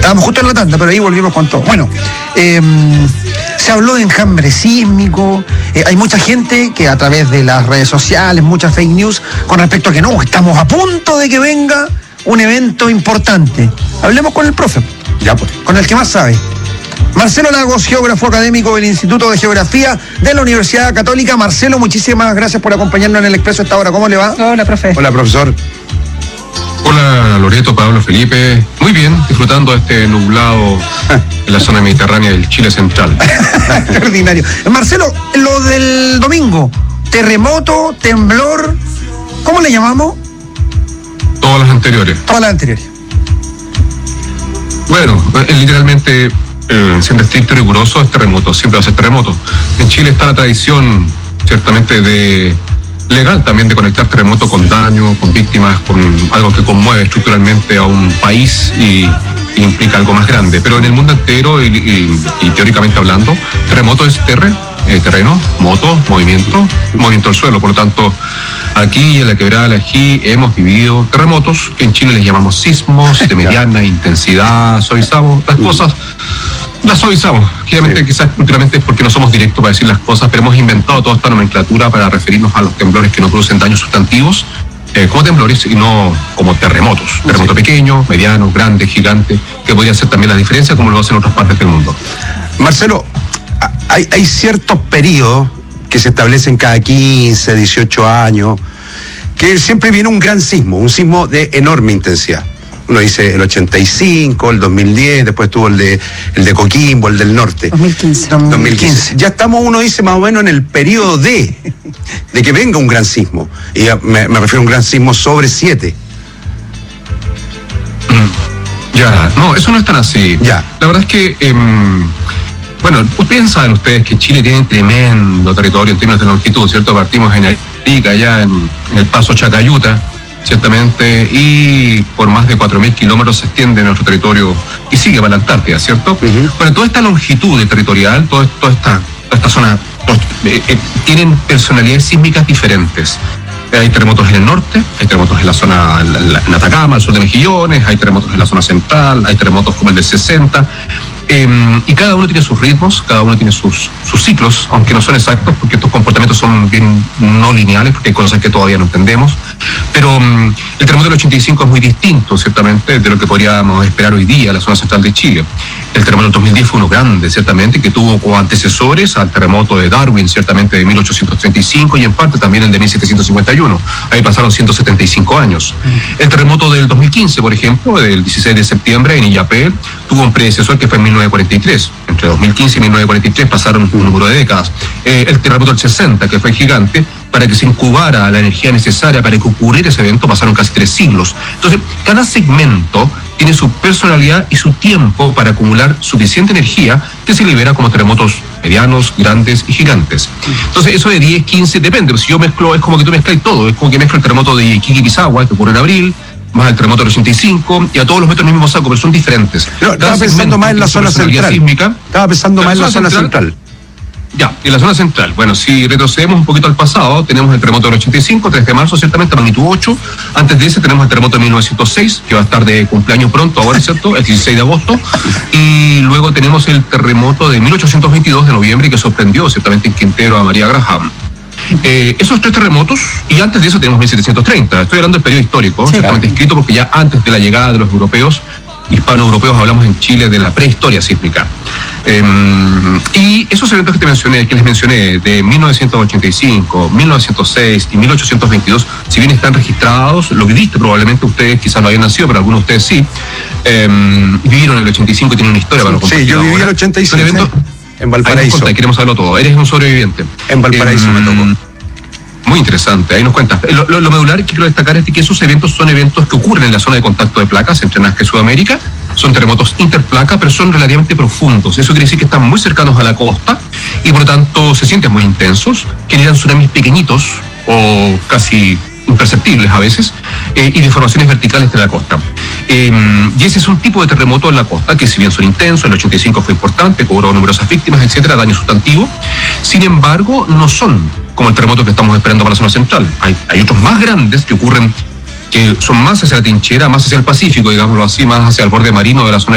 Estábamos justo en la tanda, pero ahí volvimos con todo. Bueno, se habló de enjambre sísmico, hay mucha gente que a través de las redes sociales, muchas fake news, con respecto a que no, estamos a punto de que venga un evento importante. Hablemos con el profe, ya pues, con el que más sabe. Marcelo Lagos, geógrafo académico del Instituto de Geografía de la Universidad Católica. Marcelo, muchísimas gracias por acompañarnos en el Expreso a esta hora. ¿Cómo le va? Hola, profe. Hola, profesor. Hola, Loreto, Pablo, Felipe. Muy bien, disfrutando este nublado en la zona mediterránea del Chile central. Extraordinario. Marcelo, lo del domingo, terremoto, temblor, ¿cómo le llamamos? Todas las anteriores. Todas las anteriores. Bueno, literalmente, siendo estricto y riguroso, es terremoto, siempre va a ser terremoto. En Chile está la tradición, ciertamente, legal también de conectar terremoto con daño, con víctimas, con algo que conmueve estructuralmente a un país y implica algo más grande. Pero en el mundo entero y teóricamente hablando, terremoto es terreno, moto, movimiento del suelo. Por lo tanto, aquí en la Quebrada del Ají hemos vivido terremotos, que en Chile les llamamos sismos, de mediana intensidad, suavizamos las cosas. Las suavizamos, obviamente, quizás culturalmente es porque no somos directos para decir las cosas, pero hemos inventado toda esta nomenclatura para referirnos a los temblores que no producen daños sustantivos como temblores y no como terremotos. Terremoto pequeño, mediano, grande, gigante, que podría ser también la diferencia como lo hacen en otras partes del mundo. Marcelo, hay ciertos periodos que se establecen cada 15, 18 años, que siempre viene un gran sismo, un sismo de enorme intensidad. Uno dice el 85, el 2010, después tuvo el de Coquimbo, el del norte. 2015. Ya estamos, uno dice, más o menos en el periodo de que venga un gran sismo. Y me refiero a un gran sismo sobre 7. Ya, no, eso no es tan así. Ya. La verdad es que, bueno, piensan ustedes que Chile tiene tremendo territorio en términos de longitud, ¿cierto? Partimos en Arica, allá en el Paso Chacayuta, ciertamente, y por más de 4.000 kilómetros se extiende nuestro territorio y sigue para la Antártida, ¿cierto? Bueno, toda esta longitud territorial, toda esta zona, tienen personalidades sísmicas diferentes. Hay terremotos en el norte, hay terremotos en la zona, en Atacama, al sur de Mejillones, hay terremotos en la zona central, hay terremotos como el del 60, y cada uno tiene sus ritmos, cada uno tiene sus ciclos, aunque no son exactos, porque estos comportamientos son bien no lineales, porque hay cosas que todavía no entendemos. Pero el terremoto del 85 es muy distinto, ciertamente, de lo que podríamos esperar hoy día en la zona central de Chile. El terremoto del 2010 fue uno grande, ciertamente, que tuvo como antecesores al terremoto de Darwin, ciertamente, de 1835, y en parte también el de 1751. Ahí pasaron 175 años. El terremoto del 2015, por ejemplo, del 16 de septiembre en Illapel, tuvo un predecesor que fue en 1943. Entre 2015 y 1943 pasaron un número de décadas. El terremoto del 60, que fue gigante, para que se incubara la energía necesaria para que ocurriera ese evento, pasaron casi 3 siglos. Entonces, cada segmento tiene su personalidad y su tiempo para acumular suficiente energía que se libera como terremotos medianos, grandes y gigantes. Entonces, eso de 10, 15, depende. Si yo mezclo, es como que tú mezclas todo. Es como que mezclo el terremoto de Iquique y Pisagua, que ocurrió en abril, más el terremoto del 85, y a todos los meto en el mismo saco, pero son diferentes. No, estaba pensando más en la zona central. Estaba pensando más en la zona central. Ya, en la zona central. Bueno, si retrocedemos un poquito al pasado, tenemos el terremoto del 85, 3 de marzo, ciertamente, magnitud 8. Antes de ese tenemos el terremoto de 1906, que va a estar de cumpleaños pronto, ahora, ¿cierto? El 16 de agosto. Y luego tenemos el terremoto de 1822 de noviembre, que sorprendió, ciertamente, en Quintero a María Graham. Esos 3 terremotos, y antes de eso tenemos 1730. Estoy hablando del periodo histórico, sí, ciertamente escrito, porque ya antes de la llegada de los europeos, hispano-europeos, hablamos en Chile de la prehistoria sísmica. Y esos eventos que les mencioné, de 1985, 1906 y 1822, si bien están registrados, lo viviste probablemente ustedes, quizás no habían nacido, pero algunos de ustedes sí, vivieron el 85 y tienen una historia para lo compartir. Sí, yo viví el 85 en Valparaíso. Queremos saberlo todo. Eres un sobreviviente. En Valparaíso me tocó. Muy interesante, ahí nos cuentas. Lo medular que quiero destacar es que esos eventos son eventos que ocurren en la zona de contacto de placas entre Nazca y Sudamérica. Son terremotos interplaca, pero son relativamente profundos. Eso quiere decir que están muy cercanos a la costa y por lo tanto se sienten muy intensos, generan tsunamis pequeñitos o casi imperceptibles a veces, y deformaciones verticales de la costa. Y ese es un tipo de terremoto en la costa, que si bien son intensos, el 85 fue importante, cobró numerosas víctimas, etcétera, daño sustantivo. Sin embargo, no son como el terremoto que estamos esperando para la zona central. Hay otros más grandes que ocurren, que son más hacia la trinchera, más hacia el Pacífico, digámoslo así, más hacia el borde marino de la zona